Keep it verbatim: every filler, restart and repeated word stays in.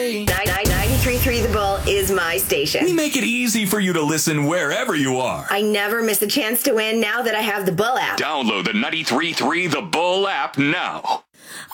ninety-three point three The Bull is my station. We make it easy for you to listen wherever you are. I never miss a chance to win now that I have the Bull app. Download the ninety-three point three The Bull app now.